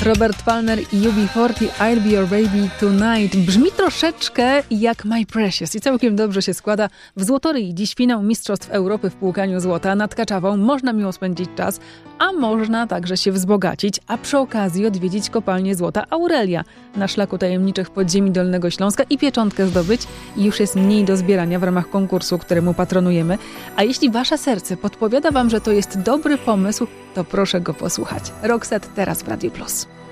Robert Palmer i UB40 I'll Be Your Baby Tonight. Brzmi troszeczkę jak My Precious i całkiem dobrze się składa. W Złotoryi dziś finał Mistrzostw Europy w płukaniu złota. Nad Kaczawą można miło spędzić czas, a można także się wzbogacić, a przy okazji odwiedzić kopalnię złota Aurelia na szlaku tajemniczych podziemi Dolnego Śląska i pieczątkę zdobyć. I już jest mniej do zbierania w ramach konkursu, któremu patronujemy. A jeśli wasze serce podpowiada wam, że to jest dobry pomysł, to proszę go posłuchać. Roxette teraz w Radio Plus.